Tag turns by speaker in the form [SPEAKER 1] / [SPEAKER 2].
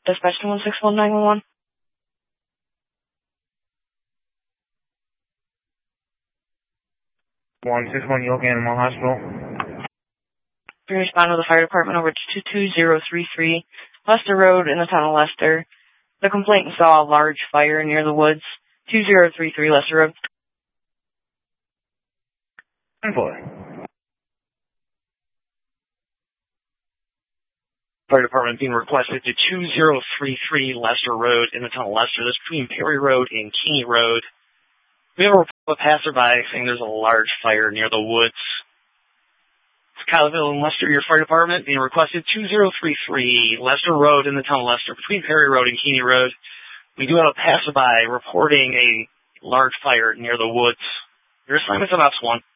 [SPEAKER 1] Dispatch to 161-911.
[SPEAKER 2] York Animal Hospital.
[SPEAKER 1] We respond to the fire department over to 22033 Lester Road in the town of Lester. The complainant saw a large fire near the woods. 2033 Lester Road.
[SPEAKER 3] Fire department being requested to 2033 Lester Road in the town of Lester. That's between Perry Road and Keeney Road. We have a report of a passerby saying there's a large fire near the woods. It's Kylaville and Lester, your fire department, being requested 2033 Lester Road in the town of Lester, between Perry Road and Keeney Road. We do have a passerby reporting a large fire near the woods. Your assignment's on Ops 1.